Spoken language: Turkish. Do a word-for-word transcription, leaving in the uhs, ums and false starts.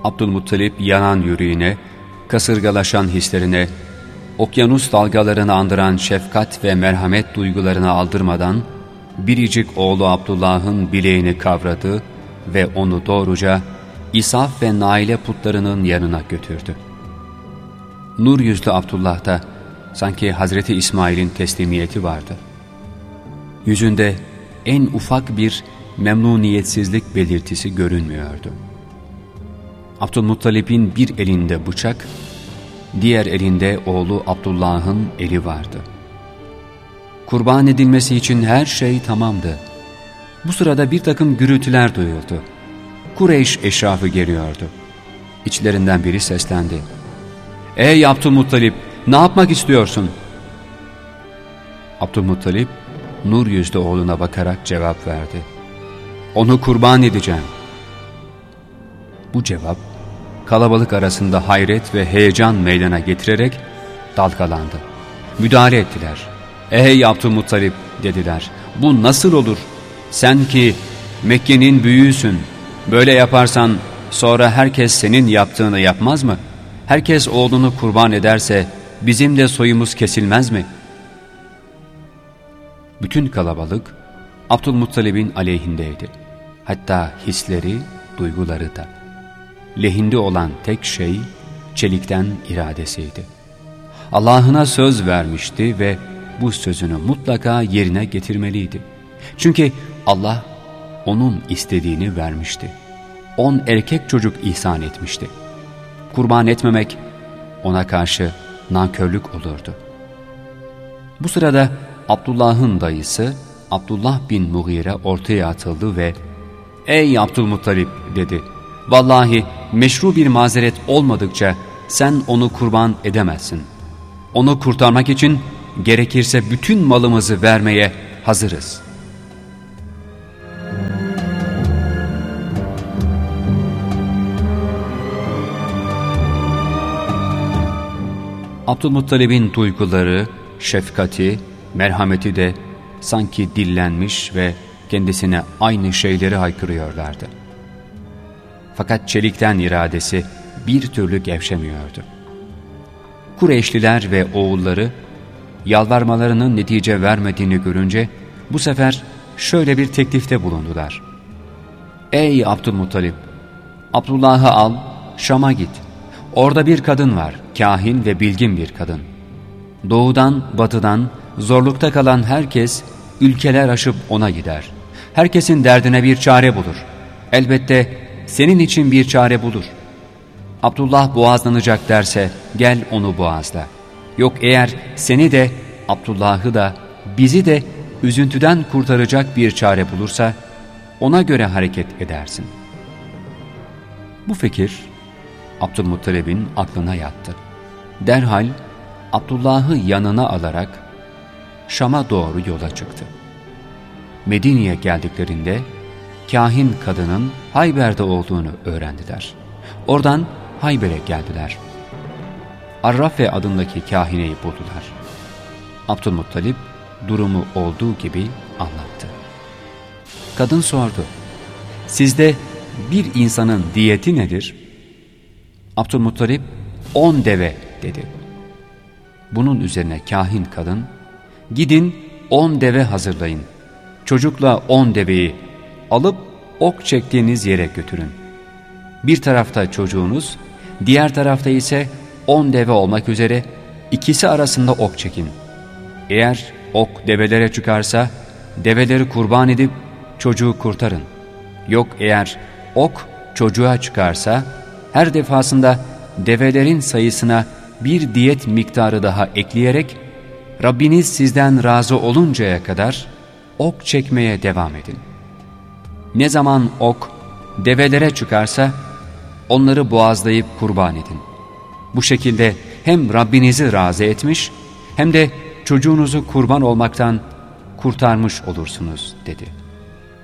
Abdülmuttalip yanan yüreğine, kasırgalaşan hislerine, okyanus dalgalarını andıran şefkat ve merhamet duygularına aldırmadan, biricik oğlu Abdullah'ın bileğini kavradı ve onu doğruca İsaf ve Naile putlarının yanına götürdü. Nur yüzlü Abdullah'ta sanki Hazreti İsmail'in teslimiyeti vardı. Yüzünde en ufak bir memnuniyetsizlik belirtisi görünmüyordu. Abdülmuttalip'in bir elinde bıçak, diğer elinde oğlu Abdullah'ın eli vardı. Kurban edilmesi için her şey tamamdı. Bu sırada bir takım gürültüler duyuldu. Kureyş eşrafı geliyordu. İçlerinden biri seslendi. "Ey Abdülmuttalip, ne yapmak istiyorsun?" Abdülmuttalip, nur yüzlü oğluna bakarak cevap verdi. "Onu kurban edeceğim." Bu cevap, kalabalık arasında hayret ve heyecan meydana getirerek dalgalandı. Müdahale ettiler. "Ey Abdülmuttalip," dediler, "bu nasıl olur? Sen ki Mekke'nin büyüğüsün. Böyle yaparsan sonra herkes senin yaptığını yapmaz mı? Herkes oğlunu kurban ederse bizim de soyumuz kesilmez mi?" Bütün kalabalık Abdülmuttalib'in aleyhindeydi. Hatta hisleri, duyguları da. Lehinde olan tek şey çelikten iradesiydi. Allah'ına söz vermişti ve bu sözünü mutlaka yerine getirmeliydi. Çünkü Allah onun istediğini vermişti. On erkek çocuk ihsan etmişti. Kurban etmemek ona karşı nankörlük olurdu. Bu sırada Abdullah'ın dayısı Abdullah bin Mughire ortaya atıldı ve "Ey Abdülmuttalip," dedi, "vallahi meşru bir mazeret olmadıkça sen onu kurban edemezsin. Onu kurtarmak için gerekirse bütün malımızı vermeye hazırız." Abdülmuttalib'in duyguları, şefkati, merhameti de sanki dillenmiş ve kendisine aynı şeyleri haykırıyorlardı. Fakat çelikten iradesi bir türlü gevşemiyordu. Kureyşliler ve oğulları yalvarmalarının netice vermediğini görünce bu sefer şöyle bir teklifte bulundular. "Ey Abdülmuttalip, Abdullah'ı al, Şam'a git. Orada bir kadın var, kahin ve bilgin bir kadın. Doğudan, batıdan, zorlukta kalan herkes ülkeler aşıp ona gider. Herkesin derdine bir çare bulur. Elbette senin için bir çare bulur. Abdullah boğazlanacak derse gel onu boğazla. Yok eğer seni de, Abdullah'ı da, bizi de üzüntüden kurtaracak bir çare bulursa ona göre hareket edersin." Bu fikir Abdülmuttalib'in aklına yattı. Derhal Abdullah'ı yanına alarak Şam'a doğru yola çıktı. Medine'ye geldiklerinde kahin kadının Hayber'de olduğunu öğrendiler. Oradan Hayber'e geldiler. Arrafe adındaki kahineyi buldular. Abdülmuttalip durumu olduğu gibi anlattı. Kadın sordu, "Sizde bir insanın diyeti nedir?" Abdülmuttalip, on deve dedi. Bunun üzerine kahin kadın, "Gidin on deve hazırlayın. Çocukla on deveyi alıp ok çektiğiniz yere götürün. Bir tarafta çocuğunuz, diğer tarafta ise on deve olmak üzere ikisi arasında ok çekin. Eğer ok develere çıkarsa develeri kurban edip çocuğu kurtarın. Yok eğer ok çocuğa çıkarsa her defasında develerin sayısına bir diyet miktarı daha ekleyerek Rabbiniz sizden razı oluncaya kadar ok çekmeye devam edin. Ne zaman ok develere çıkarsa onları boğazlayıp kurban edin. Bu şekilde hem Rabbinizi razı etmiş hem de çocuğunuzu kurban olmaktan kurtarmış olursunuz," dedi.